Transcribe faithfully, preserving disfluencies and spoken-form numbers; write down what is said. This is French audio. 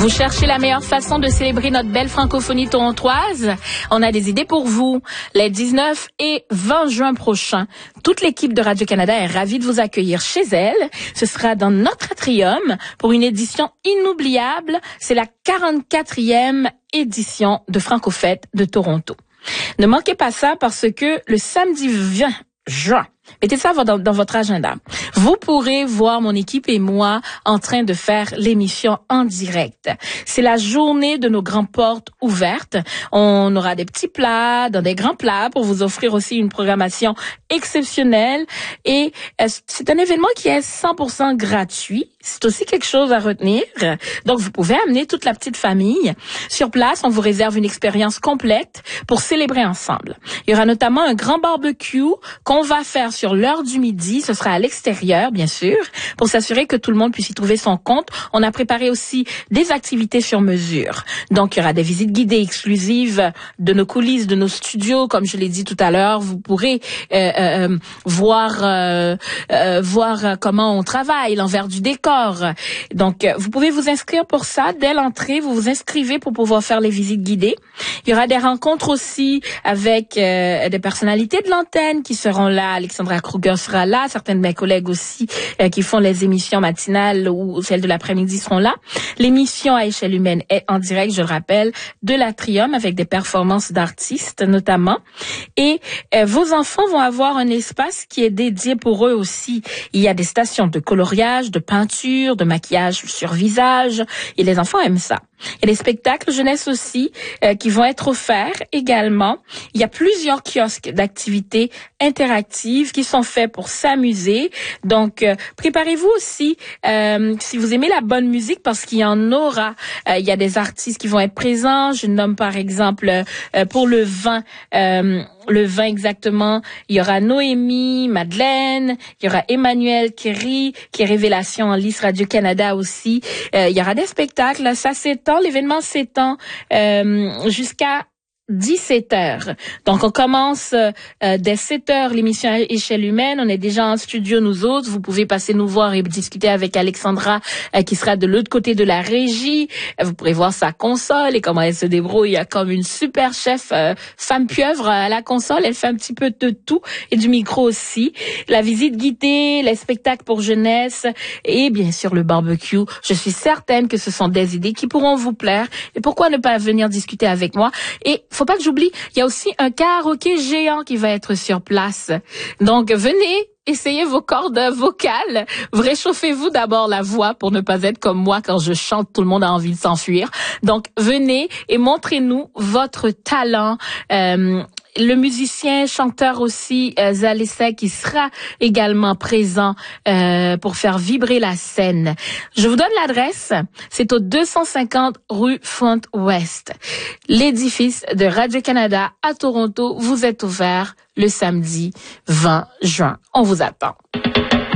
Vous cherchez la meilleure façon de célébrer notre belle francophonie torontoise? On a des idées pour vous. Les dix-neuf et vingt juin prochains, toute l'équipe de Radio-Canada est ravie de vous accueillir chez elle. Ce sera dans notre atrium pour une édition inoubliable. C'est la quarante-quatrième édition de Francofête de Toronto. Ne manquez pas ça parce que le samedi vingt juin, mettez ça dans, dans votre agenda. Vous pourrez voir mon équipe et moi en train de faire l'émission en direct. C'est la journée de nos grandes portes ouvertes. On aura des petits plats, dans des grands plats pour vous offrir aussi une programmation exceptionnelle. Et euh, c'est un événement qui est cent pour cent gratuit. C'est aussi quelque chose à retenir. Donc, vous pouvez amener toute la petite famille. Sur place, on vous réserve une expérience complète pour célébrer ensemble. Il y aura notamment un grand barbecue qu'on va faire sur l'heure du midi. Ce sera à l'extérieur, bien sûr, pour s'assurer que tout le monde puisse y trouver son compte. On a préparé aussi des activités sur mesure. Donc, il y aura des visites guidées exclusives de nos coulisses, de nos studios. Comme je l'ai dit tout à l'heure, vous pourrez euh, euh, voir euh, euh, voir comment on travaille, l'envers du décor. Donc, vous pouvez vous inscrire pour ça. Dès l'entrée, vous vous inscrivez pour pouvoir faire les visites guidées. Il y aura des rencontres aussi avec euh, des personnalités de l'antenne qui seront là. Alexandra Kruger sera là. Certains de mes collègues aussi euh, qui font les émissions matinales ou celles de l'après-midi seront là. L'émission à échelle humaine est en direct, je le rappelle, de l'Atrium avec des performances d'artistes notamment. Et euh, vos enfants vont avoir un espace qui est dédié pour eux aussi. Il y a des stations de coloriage, de peinture, de maquillage sur visage, et les enfants aiment ça. Il y a des spectacles jeunesse aussi euh, qui vont être offerts également. Il y a plusieurs kiosques d'activités interactives qui sont faits pour s'amuser. Donc, euh, préparez-vous aussi euh, si vous aimez la bonne musique parce qu'il y en aura. Euh, il y a des artistes qui vont être présents. Je nomme par exemple euh, pour le vingt, euh, le vingt exactement, il y aura Noémie, Madeleine, il y aura Emmanuel Kerry, qui est Révélation en lice Radio-Canada aussi. Euh, il y aura des spectacles, ça s'étend, l'événement s'étend euh, jusqu'à dix-sept heures. Donc, on commence euh, dès sept heures l'émission à échelle humaine. On est déjà en studio, nous autres. Vous pouvez passer nous voir et discuter avec Alexandra euh, qui sera de l'autre côté de la régie. Euh, vous pourrez voir sa console et comment elle se débrouille. Il y a comme une super chef euh, femme pieuvre à la console. Elle fait un petit peu de tout et du micro aussi. La visite guidée, les spectacles pour jeunesse et bien sûr le barbecue. Je suis certaine que ce sont des idées qui pourront vous plaire. Et pourquoi ne pas venir discuter avec moi? Et faut pas que j'oublie, il y a aussi un karaoké géant qui va être sur place. Donc, venez, essayez vos cordes vocales. Réchauffez-vous d'abord la voix pour ne pas être comme moi quand je chante, tout le monde a envie de s'enfuir. Donc, venez et montrez-nous votre talent. Euh, Le musicien, chanteur aussi, euh, Zalessa, qui sera également présent euh, pour faire vibrer la scène. Je vous donne l'adresse. C'est au deux cent cinquante rue Front Ouest. L'édifice de Radio-Canada à Toronto. Vous êtes ouvert le samedi vingt juin. On vous attend.